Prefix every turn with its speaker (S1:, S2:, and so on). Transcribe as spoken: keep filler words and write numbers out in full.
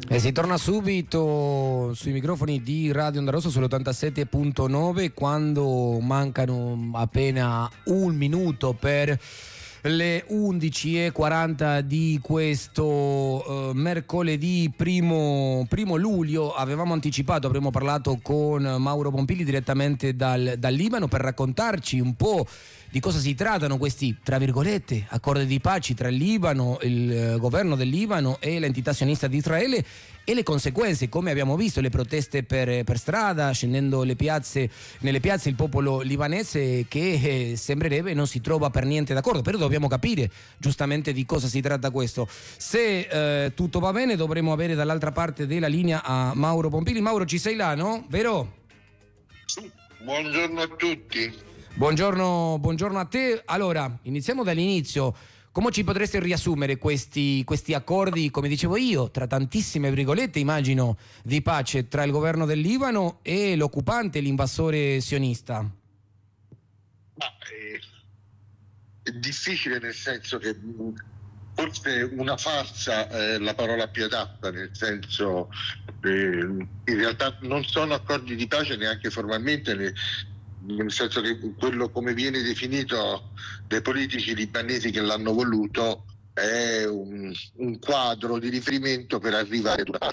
S1: E si torna subito sui microfoni di Radio Onda Rossa sull'ottantasette virgola nove quando mancano appena un minuto per le undici e quaranta di questo uh, mercoledì primo, primo luglio. Avevamo anticipato, avremmo parlato con Mauro Pompili direttamente dal, dal Libano per raccontarci un po' di cosa si trattano questi, tra virgolette, accordi di pace tra il Libano, il governo del Libano e l'entità sionista di Israele, e le conseguenze, come abbiamo visto, le proteste per, per strada, scendendo le piazze, nelle piazze il popolo libanese che eh, sembrerebbe non si trova per niente d'accordo. Però dobbiamo capire giustamente di cosa si tratta questo. Se eh, tutto va bene dovremo avere dall'altra parte della linea a Mauro Pompili. Mauro, ci sei là, no? Vero?
S2: Buongiorno a tutti.
S1: Buongiorno, buongiorno a te. Allora, iniziamo dall'inizio. Come ci potresti riassumere questi, questi accordi, come dicevo io, tra tantissime virgolette, immagino, di pace tra il governo del Libano e l'occupante, l'invasore sionista?
S2: Ma è, è difficile, nel senso che forse una farsa è la parola più adatta, nel senso eh, in realtà non sono accordi di pace neanche formalmente, ne, nel senso che quello come viene definito dai politici libanesi che l'hanno voluto è un, un quadro di riferimento per arrivare a una